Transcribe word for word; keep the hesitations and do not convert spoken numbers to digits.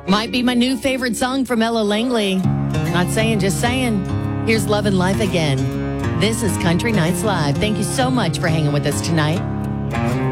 Might be my new favorite song from Ella Langley. Not saying, just saying. Here's Love and Life again. This is Country Nights Live. Thank you so much for hanging with us tonight.